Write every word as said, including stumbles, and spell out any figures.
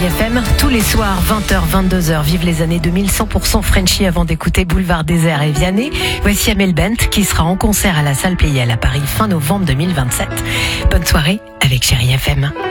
F M. Tous les soirs, vingt heures, vingt-deux heures, vive les années deux mille, cent pour cent Frenchy avant d'écouter Boulevard Désert et Vianney. Voici Amel Bent qui sera en concert à la salle Playel à Paris fin novembre deux mille vingt-sept. Bonne soirée avec Chérie F M.